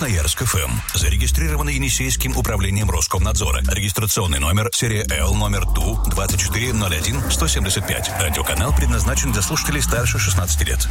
Красноярск ФМ. Зарегистрировано Енисейским управлением Роскомнадзора. Регистрационный номер серия Л, номер ТУ 2401-175. Радиоканал предназначен для слушателей старше 16 лет.